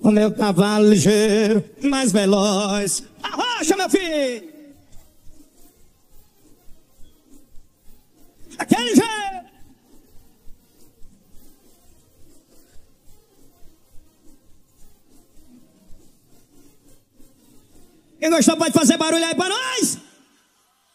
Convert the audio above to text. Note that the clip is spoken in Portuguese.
O meu cavalo ligeiro, mais veloz. Arrocha, meu filho! Aquele jeito! Quem gostou pode fazer barulho aí pra nós!